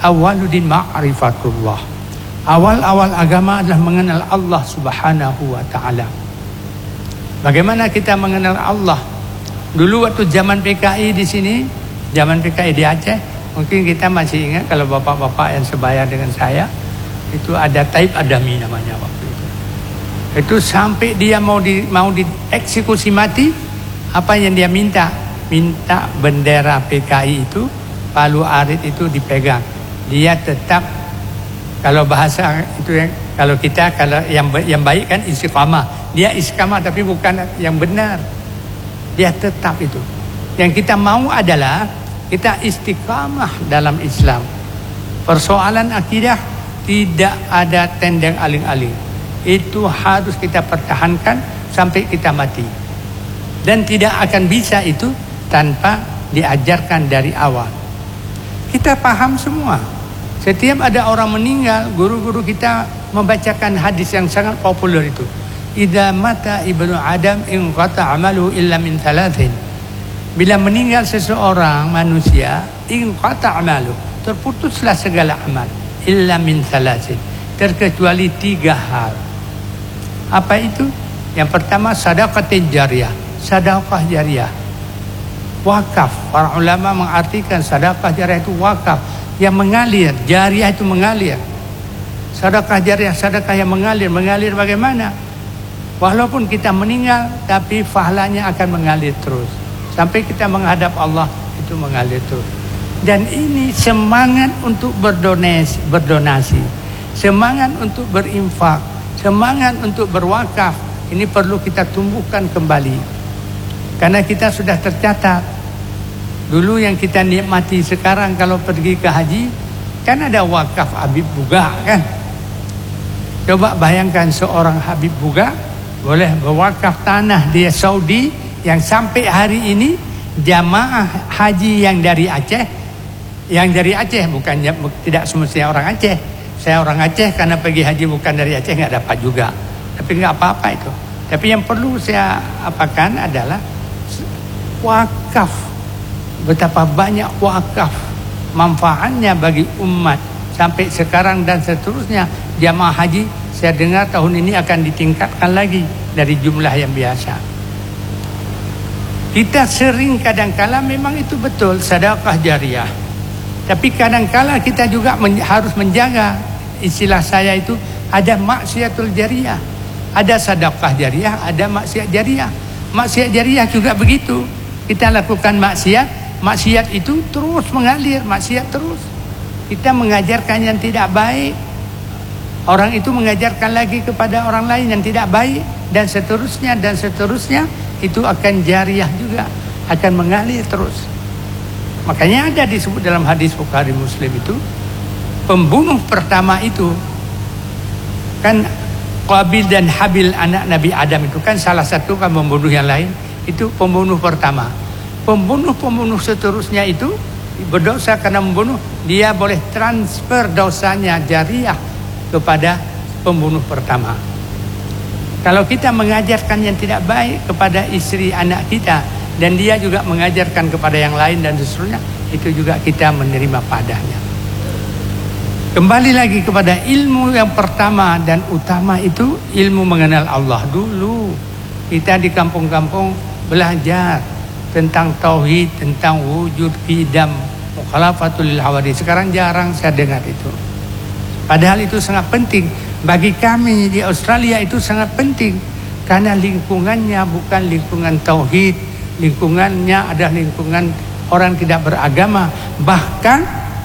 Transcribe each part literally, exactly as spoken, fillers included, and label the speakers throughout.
Speaker 1: Awwaluddin ma'rifatullah. Awal-awal agama adalah mengenal Allah Subhanahu wa taala. Bagaimana kita mengenal Allah? Dulu waktu zaman P K I di sini, zaman P K I di Aceh, mungkin kita masih ingat kalau bapak-bapak yang sebaya dengan saya, itu ada Taib Adami namanya waktu itu. Itu sampai dia mau di mau dieksekusi mati, apa yang dia minta? Minta bendera P K I itu, palu arit itu dipegang. Dia tetap, kalau bahasa itu yang kalau kita kalau yang yang baik kan istiqamah. Dia istiqamah tapi bukan yang benar. Dia tetap itu. Yang kita mau adalah kita istiqamah dalam Islam. Persoalan akidah tidak ada tendeng aling-aling. Itu harus kita pertahankan sampai kita mati. Dan tidak akan bisa itu tanpa diajarkan dari awal. Kita paham semua. Setiap ada orang meninggal, guru-guru kita membacakan hadis yang sangat populer itu. Idza mata ibnu Adam inqata amalu illa min thalathin. Bila meninggal seseorang manusia, inqata amalu, terputuslah segala amal illa min thalathin, terkecuali tiga hal. Apa itu? Yang pertama sedekah jariyah, sedekah jariyah. Wakaf. Para ulama mengartikan sedekah jariyah itu wakaf yang mengalir, jariyah itu mengalir. Sedekah jariyah, sedekah yang mengalir, mengalir bagaimana? Walaupun kita meninggal, tapi pahalanya akan mengalir terus sampai kita menghadap Allah, itu mengalir terus. Dan ini semangat untuk berdonasi, berdonasi, semangat untuk berinfak, semangat untuk berwakaf. Ini perlu kita tumbuhkan kembali, karena kita sudah tercatat. Dulu yang kita nikmati sekarang kalau pergi ke haji, kan ada wakaf Habib Buga kan. Coba bayangkan seorang Habib Buga boleh berwakaf tanah di Saudi yang sampai hari ini jamaah haji yang dari Aceh, yang dari Aceh bukannya tidak semestinya orang Aceh. Saya orang Aceh karena pergi haji bukan dari Aceh nggak dapat juga, tapi nggak apa-apa itu. Tapi yang perlu saya apakan adalah wakaf. Betapa banyak wakaf manfaatnya bagi umat sampai sekarang dan seterusnya. Jamaah haji saya dengar tahun ini akan ditingkatkan lagi dari jumlah yang biasa. Kita sering kadangkala memang itu betul sedekah jariyah. Tapi kadangkala kita juga men- harus menjaga, istilah saya itu ada maksiatul jariyah. Ada sedekah jariyah, ada maksiat jariyah. Maksiat jariyah juga begitu. Kita lakukan maksiat, maksiat itu terus mengalir, maksiat terus. Kita mengajarkan yang tidak baik, orang itu mengajarkan lagi kepada orang lain yang tidak baik, dan seterusnya dan seterusnya. Itu akan jariyah juga, akan mengalir terus. Makanya ada disebut dalam hadis Bukhari Muslim itu, pembunuh pertama itu kan Qabil dan Habil, anak Nabi Adam itu kan salah satu kan membunuh yang lain. Itu pembunuh pertama. Pembunuh-pembunuh seterusnya itu berdosa karena membunuh, dia boleh transfer dosanya jariyah kepada pembunuh pertama. Kalau kita mengajarkan yang tidak baik kepada istri anak kita, dan dia juga mengajarkan kepada yang lain dan seterusnya, itu juga kita menerima padanya. Kembali lagi kepada ilmu yang pertama dan utama itu ilmu mengenal Allah dulu. Kita di kampung-kampung belajar tentang tauhid, tentang wujud, qidam, mukhalafatul lil hawadits. Sekarang jarang saya dengar itu. Padahal itu sangat penting. Bagi kami di Australia itu sangat penting. Karena lingkungannya bukan lingkungan tauhid. Lingkungannya adalah lingkungan orang tidak beragama. Bahkan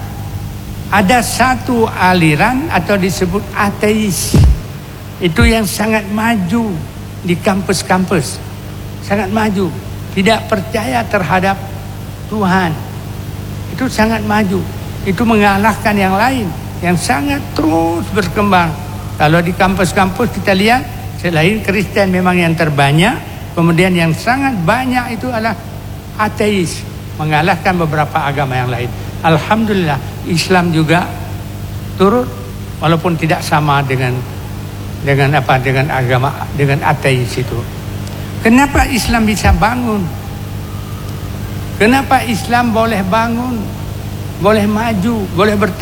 Speaker 1: ada satu aliran atau disebut ateis. Itu yang sangat maju di kampus-kampus. Sangat maju. Tidak percaya terhadap Tuhan. Itu sangat maju. Itu mengalahkan yang lain yang sangat terus berkembang. Kalau di kampus-kampus kita lihat, selain Kristen memang yang terbanyak, kemudian yang sangat banyak itu adalah ateis, mengalahkan beberapa agama yang lain. Alhamdulillah, Islam juga turut, walaupun tidak sama dengan dengan apa dengan agama dengan ateis itu. Kenapa Islam bisa bangun? Kenapa Islam boleh bangun, boleh maju, boleh bertahan?